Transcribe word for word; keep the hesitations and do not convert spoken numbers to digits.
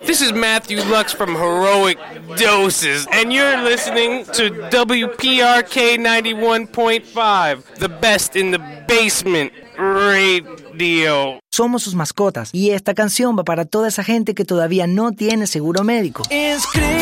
This is Matthew Lux from Heroic Doses, and you're listening to W P R K ninety-one point five, the best in the basement radio. Somos sus mascotas y esta canción va para toda esa gente que todavía no tiene seguro médico.